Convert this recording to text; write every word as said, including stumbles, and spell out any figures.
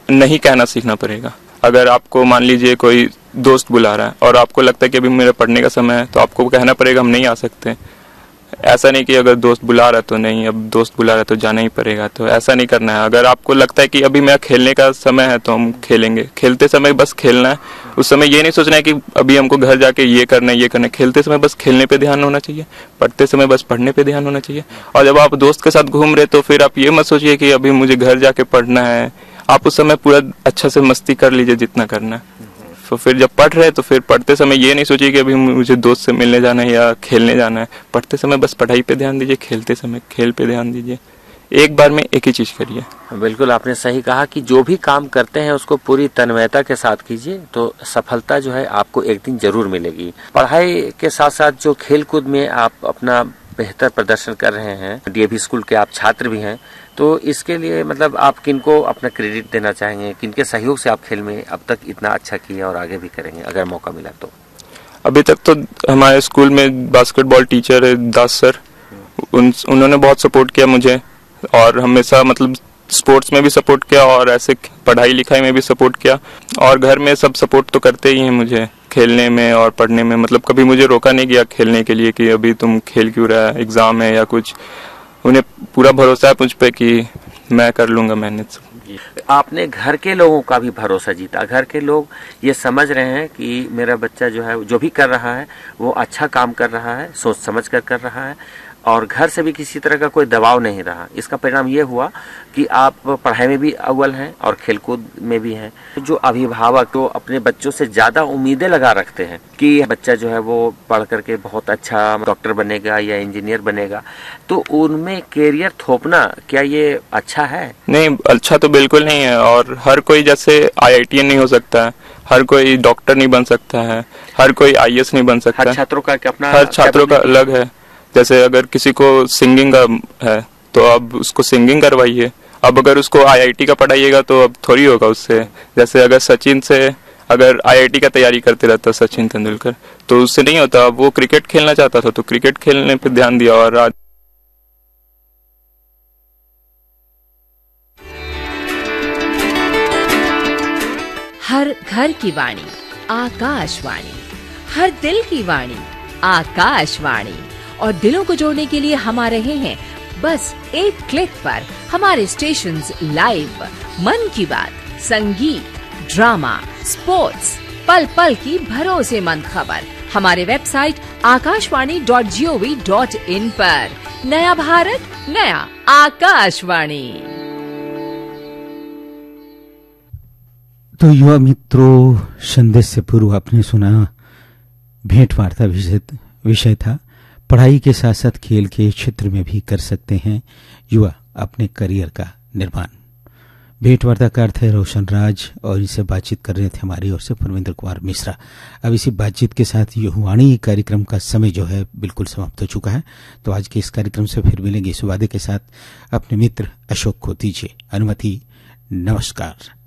नहीं कहना सीखना पड़ेगा। अगर आपको मान लीजिए कोई दोस्त बुला रहा है और आपको लगता है कि अभी मेरा पढ़ने का समय है, तो आपको कहना पड़ेगा हम नहीं आ सकते। ऐसा नहीं कि अगर दोस्त बुला रहा है तो नहीं, अब दोस्त बुला रहा है तो जाना ही पड़ेगा, तो ऐसा नहीं करना है। अगर आपको लगता है कि अभी मेरा खेलने का समय है तो हम खेलेंगे। खेलते समय बस खेलना है, उस समय ये नहीं सोचना है कि अभी हमको घर जाके ये करना है ये करना है। खेलते समय बस खेलने पे ध्यान होना चाहिए, पढ़ते समय बस पढ़ने पे ध्यान होना चाहिए। और जब आप दोस्त के साथ घूम रहे तो फिर आप ये मत सोचिए कि अभी मुझे घर जाके पढ़ना है। आप उस समय पूरा अच्छा से मस्ती कर लीजिए जितना करना है। तो फिर जब पढ़ रहे तो फिर पढ़ते समय ये नहीं सोचिए कि अभी मुझे दोस्त से मिलने जाना है या खेलने जाना है। पढ़ते समय बस पढ़ाई पे ध्यान दीजिए, खेलते समय खेल पे ध्यान दीजिए। एक बार में एक ही चीज करिए। बिल्कुल आपने सही कहा कि जो भी काम करते हैं उसको पूरी तन्मयता के साथ कीजिए तो सफलता जो है आपको एक दिन जरूर मिलेगी। पढ़ाई के साथ साथ जो खेल कूद में आप अपना बेहतर प्रदर्शन कर रहे हैं, डीएवी स्कूल के आप छात्र भी हैं, तो इसके लिए मतलब आप किनको अपना क्रेडिट देना चाहेंगे, किनके सहयोग से आप खेल में अब तक इतना अच्छा किया और आगे भी करेंगे अगर मौका मिला तो? अभी तक तो हमारे स्कूल में बास्केटबॉल टीचर है दास सर, उन उन्होंने बहुत सपोर्ट किया मुझे और हमेशा मतलब स्पोर्ट्स में भी सपोर्ट किया और ऐसे पढ़ाई लिखाई में भी सपोर्ट किया। और घर में सब सपोर्ट तो करते ही हैं मुझे खेलने में और पढ़ने में। मतलब कभी मुझे रोका नहीं गया खेलने के लिए कि अभी तुम खेल क्यों रहा है, एग्जाम है या कुछ। उन्हें पूरा भरोसा है मुझ पे कि मैं कर लूंगा मेहनत। आपने घर के लोगों का भी भरोसा जीता। घर के लोग ये समझ रहे हैं कि मेरा बच्चा जो है जो भी कर रहा है वो अच्छा काम कर रहा है, सोच समझ कर कर रहा है और घर से भी किसी तरह का कोई दबाव नहीं रहा। इसका परिणाम ये हुआ कि आप पढ़ाई में भी अव्वल हैं और खेलकूद में भी हैं। जो अभिभावक तो अपने बच्चों से ज्यादा उम्मीदें लगा रखते हैं कि बच्चा जो है वो पढ़ करके बहुत अच्छा डॉक्टर बनेगा या इंजीनियर बनेगा, तो उनमें कैरियर थोपना क्या ये अच्छा है? नहीं, अच्छा तो बिल्कुल नहीं है। और हर कोई जैसे आई आई टी एन नहीं हो सकता है, हर कोई डॉक्टर नहीं बन सकता है, हर कोई आई ए एस नहीं बन सकता। हर छात्रों का अपना हर छात्रों का अलग है। जैसे अगर किसी को सिंगिंग का है तो अब उसको सिंगिंग करवाइए। अब अगर उसको आई आई टी का पढ़ाइएगा तो अब थोड़ी होगा उससे। जैसे अगर सचिन से अगर आई आई टी का तैयारी करते रहता सचिन तेंदुलकर तो उससे नहीं होता। वो क्रिकेट खेलना चाहता था तो क्रिकेट खेलने पे ध्यान दिया। और आज हर घर की वाणी आकाशवाणी, हर दिल की वाणी आकाशवाणी। और दिलों को जोड़ने के लिए हम आ रहे हैं बस एक क्लिक पर। हमारे स्टेशंस लाइव, मन की बात, संगीत, ड्रामा, स्पोर्ट्स, पल पल की भरोसेमंद खबर हमारे website Akashvani dot G O V dot in पर। नया भारत, नया आकाशवाणी। तो युवा मित्रों, संदेश से पूर्व आपने सुना भेंट वार्ता विषय था पढ़ाई के साथ साथ खेल के क्षेत्र में भी कर सकते हैं युवा अपने करियर का निर्माण। भेंट वार्ता का अर्थ है रोशन राज और इनसे बातचीत कर रहे थे हमारी ओर से परविंदर कुमार मिश्रा। अब इसी बातचीत के साथ युवाणी कार्यक्रम का समय जो है बिल्कुल समाप्त हो चुका है। तो आज के इस कार्यक्रम से फिर मिलेंगे इस वादे के साथ अपने मित्र अशोक को दीजिए अनुमति। नमस्कार।